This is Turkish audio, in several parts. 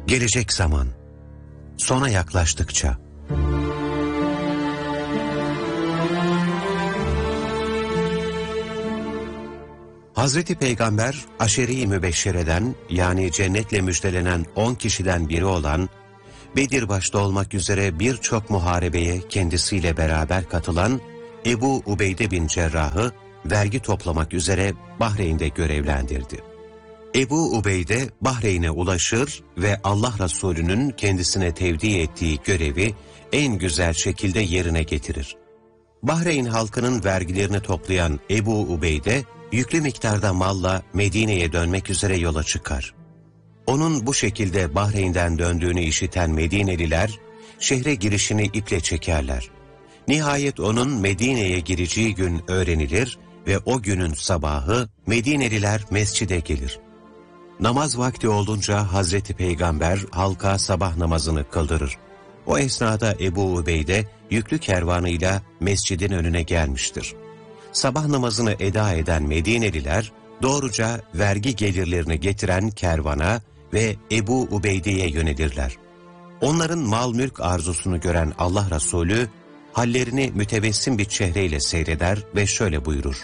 Gelecek zaman, sona yaklaştıkça. Hazreti Peygamber, aşere-i mübeşşereden, yani cennetle müjdelenen 10 kişiden biri olan, Bedir başta olmak üzere birçok muharebeye kendisiyle beraber katılan Ebu Ubeyde bin Cerrah'ı vergi toplamak üzere Bahreyn'de görevlendirdi. Ebu Ubeyde Bahreyn'e ulaşır ve Allah Resulü'nün kendisine tevdi ettiği görevi en güzel şekilde yerine getirir. Bahreyn halkının vergilerini toplayan Ebu Ubeyde, yüklü miktarda malla Medine'ye dönmek üzere yola çıkar. Onun bu şekilde Bahreyn'den döndüğünü işiten Medineliler, şehre girişini iple çekerler. Nihayet onun Medine'ye gireceği gün öğrenilir ve o günün sabahı Medineliler mescide gelir. Namaz vakti olunca Hazreti Peygamber halka sabah namazını kıldırır. O esnada Ebu Ubeyde yüklü kervanıyla mescidin önüne gelmiştir. Sabah namazını eda eden Medineliler doğruca vergi gelirlerini getiren kervana ve Ebu Ubeyde'ye yönelirler. Onların mal mülk arzusunu gören Allah Resulü hallerini mütebessim bir çehreyle seyreder ve şöyle buyurur: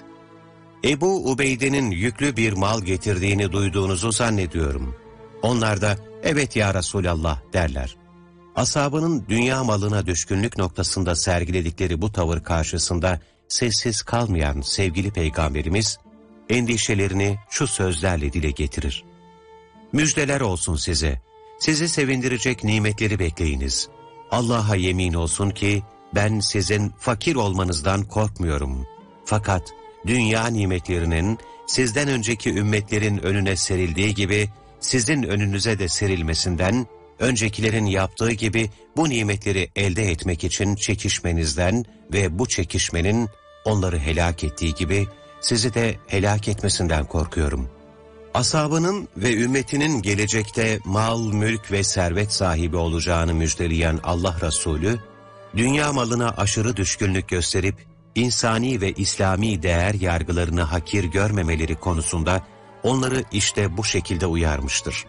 Ebu Ubeyde'nin yüklü bir mal getirdiğini duyduğunuzu zannediyorum. Onlar da evet ya Resulallah derler. Ashabının dünya malına düşkünlük noktasında sergiledikleri bu tavır karşısında sessiz kalmayan sevgili Peygamberimiz endişelerini şu sözlerle dile getirir: Müjdeler olsun size, sizi sevindirecek nimetleri bekleyiniz. Allah'a yemin olsun ki ben sizin fakir olmanızdan korkmuyorum. Fakat dünya nimetlerinin sizden önceki ümmetlerin önüne serildiği gibi sizin önünüze de serilmesinden, öncekilerin yaptığı gibi bu nimetleri elde etmek için çekişmenizden ve bu çekişmenin onları helak ettiği gibi sizi de helak etmesinden korkuyorum. Ashabının ve ümmetinin gelecekte mal, mülk ve servet sahibi olacağını müjdeleyen Allah Resulü, dünya malına aşırı düşkünlük gösterip insani ve İslami değer yargılarını hakir görmemeleri konusunda onları işte bu şekilde uyarmıştır.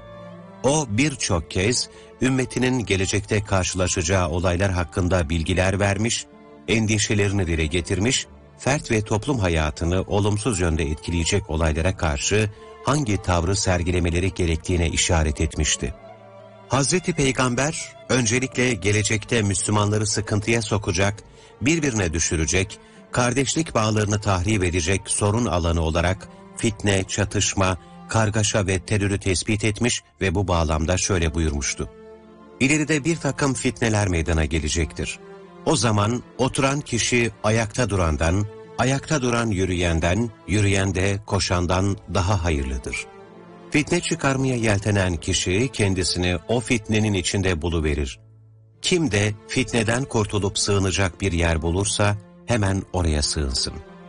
O birçok kez ümmetinin gelecekte karşılaşacağı olaylar hakkında bilgiler vermiş, endişelerini dile getirmiş, fert ve toplum hayatını olumsuz yönde etkileyecek olaylara karşı hangi tavrı sergilemeleri gerektiğine işaret etmişti. Hazreti Peygamber öncelikle gelecekte Müslümanları sıkıntıya sokacak, birbirine düşürecek, kardeşlik bağlarını tahrip edecek sorun alanı olarak fitne, çatışma, kargaşa ve terörü tespit etmiş ve bu bağlamda şöyle buyurmuştu: İleride bir takım fitneler meydana gelecektir. O zaman oturan kişi ayakta durandan, ayakta duran yürüyenden, yürüyen de koşandan daha hayırlıdır. Fitne çıkarmaya yeltenen kişi kendisini o fitnenin içinde buluverir. Kim de fitneden kurtulup sığınacak bir yer bulursa hemen oraya sığınsın.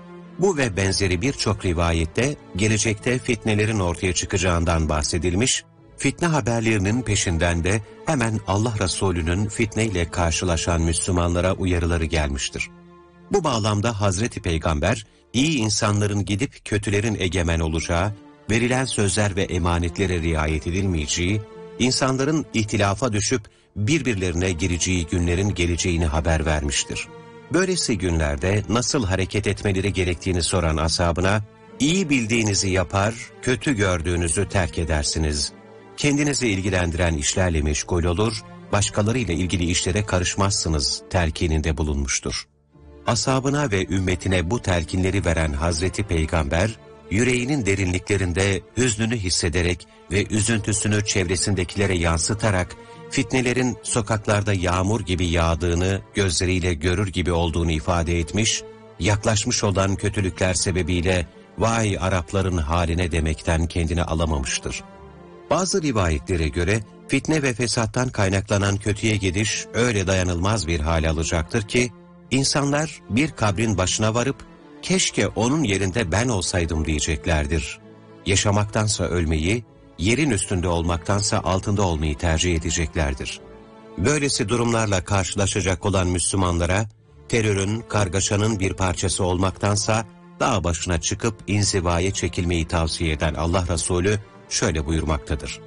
Bu ve benzeri birçok rivayette gelecekte fitnelerin ortaya çıkacağından bahsedilmiş, fitne haberlerinin peşinden de hemen Allah Resulü'nün fitneyle karşılaşan Müslümanlara uyarıları gelmiştir. Bu bağlamda Hazreti Peygamber, iyi insanların gidip kötülerin egemen olacağı, verilen sözler ve emanetlere riayet edilmeyeceği, insanların ihtilafa düşüp birbirlerine gireceği günlerin geleceğini haber vermiştir. Böylesi günlerde nasıl hareket etmeleri gerektiğini soran ashabına, iyi bildiğinizi yapar, kötü gördüğünüzü terk edersiniz. Kendinizi ilgilendiren işlerle meşgul olur, başkalarıyla ilgili işlere karışmazsınız telkininde bulunmuştur. Ashabına ve ümmetine bu telkinleri veren Hazreti Peygamber, yüreğinin derinliklerinde hüznünü hissederek ve üzüntüsünü çevresindekilere yansıtarak, fitnelerin sokaklarda yağmur gibi yağdığını gözleriyle görür gibi olduğunu ifade etmiş, yaklaşmış olan kötülükler sebebiyle vay Arapların haline demekten kendini alamamıştır. Bazı rivayetlere göre fitne ve fesattan kaynaklanan kötüye gidiş öyle dayanılmaz bir hale alacaktır ki, insanlar bir kabrin başına varıp, keşke onun yerinde ben olsaydım diyeceklerdir. Yaşamaktansa ölmeyi, yerin üstünde olmaktansa altında olmayı tercih edeceklerdir. Böylesi durumlarla karşılaşacak olan Müslümanlara, terörün, kargaşanın bir parçası olmaktansa dağ başına çıkıp inzivaya çekilmeyi tavsiye eden Allah Resulü şöyle buyurmaktadır: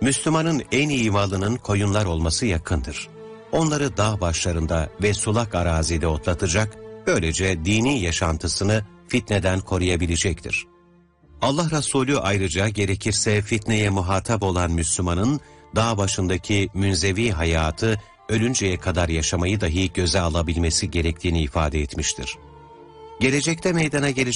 Müslümanın en iyi malının koyunlar olması yakındır. Onları dağ başlarında ve sulak arazide otlatacak, böylece dini yaşantısını fitneden koruyabilecektir. Allah Resulü ayrıca gerekirse fitneye muhatap olan Müslümanın dağ başındaki münzevi hayatı ölünceye kadar yaşamayı dahi göze alabilmesi gerektiğini ifade etmiştir. Gelecekte meydana gelecek